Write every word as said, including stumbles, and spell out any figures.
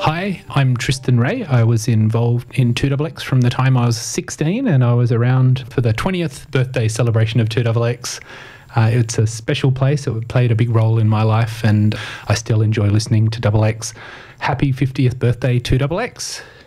Hi, I'm Tristan Ray. I was involved in two X X from the time I was sixteen, and I was around for the twentieth birthday celebration of two X X. Uh, it's a special place. It played a big role in my life, and I still enjoy listening to X X. Happy fiftieth birthday, two X X.